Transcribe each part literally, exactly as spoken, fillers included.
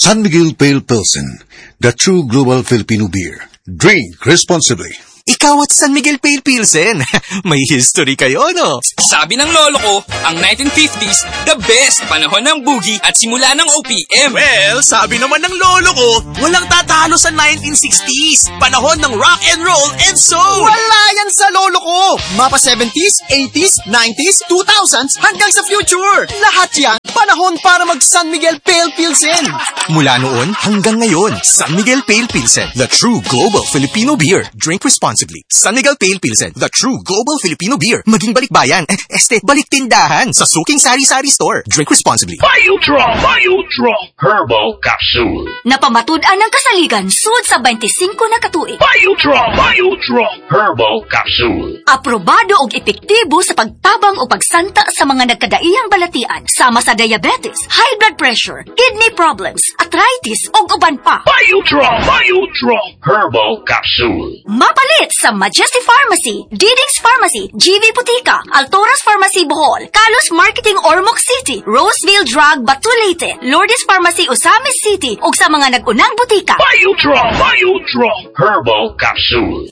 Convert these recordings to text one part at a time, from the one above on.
San Miguel Pale Pilsen, the true global Filipino beer. Drink responsibly. Ikaw at San Miguel Pale Pilsen. May history kayo, no? Sabi ng lolo ko, ang nineteen fifties, the best panahon ng boogie at simula ng O P M. Well, sabi naman ng lolo ko, walang tatalo sa nineteen sixties. Panahon ng rock and roll and soul. Wala yan sa lolo ko. Mapa seventies, eighties, nineties, two thousands, hanggang sa future. Lahat yan, panahon para mag San Miguel Pale Pilsen. Mula noon hanggang ngayon, San Miguel Pale Pilsen, the true global Filipino beer. Drink responsibly. San Miguel Pale Pilsen, the true global Filipino beer. Maging balikbayan, eh, este, balik tindahan sa Suking Sari-Sari Store. Drink responsibly. Biotrong, Biotrong Herbal Capsule. Napamatud-an ng kasaligan sud sa twenty-five na katuig. Biotrong, Biotrong Herbal Capsule. Aprobado og epektibo sa pagtabang o pagsanta sa mga nagkadaiyang balatian sama sa diabetes, high blood pressure, kidney problems, arthritis ug uban pa. Biotrong, Biotrong Herbal Capsule. Mapalit sa Majesty Pharmacy, Diding's Pharmacy, G V Putika, Altoras Pharmacy Bohol, Kalos Marketing Ormoc City, Roseville Drug Batulete, Lourdes Pharmacy Osamis City ug sa mga nag-unang butika. Biotrong, Biotrong Herbal Capsule.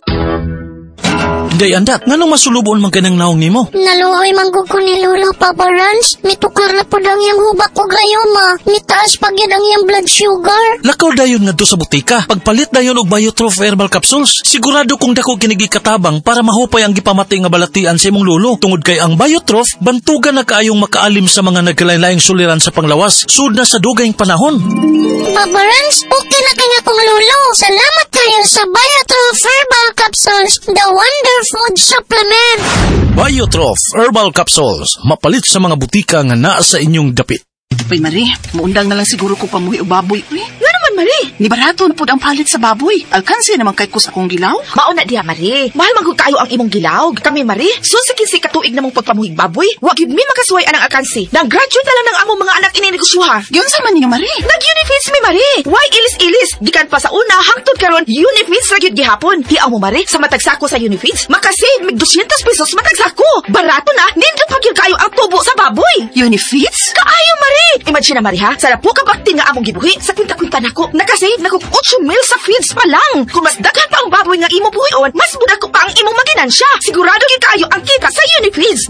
Day andat, nganong masulubon man kanang naong nimo? Naluoy manggug ko ni Lolo, Papa Rans. Mitukar na po lang yung hubak ko gayoma. Mitaas pag yan ang yung blood sugar. Lakaw dayon nga do sa butika. Pagpalit dayon og Biotrof Herbal Capsules. Sigurado kung dako kinigi katabang para mahupay ang gipamatay nga balatian sa imong lolo. Tungod kay ang Biotrof, bantugan na kaayong makaalim sa mga nagkalain-laing suliran sa panglawas. Sud na sa dugayng panahon. Papa Rans, okay na kaya kong lolo. Salamat kayo sa Biotrof Herbal Capsules, the wonder food supplement. Biotrof Herbal Capsules, mapalit sa mga butika nga naa sa inyong dapit. Uy, Marie, maundang na lang siguro ko pamuhi o baboy. Uy, nga naman, Marie. Ni barato na po ang palit sa baboy. Alkansi naman kay kus akong gilaw. Mauna diha, Marie. Mahal magod kayo ang imong gilaw. Kami, Marie, susikin si katuig namong pagpamuhig baboy. Wag yun mi makasuway anang alkansi. Nang graduate na lang ng among mga anak ininegosyoha. Yun sa man niyo, Marie. Nag-unifeeds mi, Marie. Why ilis-ilis? Gikan pa sa una, hangtod karon unifeeds ra gyud gihapon. Hiaw mo, Marie, sa matagsako sa unifeeds, makasave mig two hundred pesos matagsako. Barato na, nindot pa gyud kayo ang tubo sa baboy. Unifeeds? Kaayo, Marie. Imagine na, Marie, ha? Sa po kabakti nga among gibuhi, sa kwinta-kwinta nako, nakasave nako eight mil sa feeds pa lang. Kung mas daghan pa ang baboy nga imo buhion, mas budak ko pa ang imong maginansya. Sigurado gyud kayo ang kita sa Unifeeds.